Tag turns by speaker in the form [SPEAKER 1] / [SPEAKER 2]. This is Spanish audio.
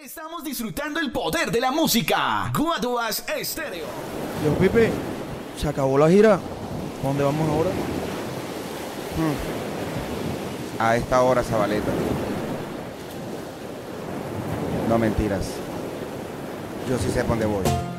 [SPEAKER 1] Estamos disfrutando el poder de la música. Guaduas Estéreo.
[SPEAKER 2] Yo, Pipe, se acabó la gira. ¿Para dónde vamos ahora?
[SPEAKER 3] A esta hora, Zabaleta. No mentiras. Yo sí sé para dónde voy.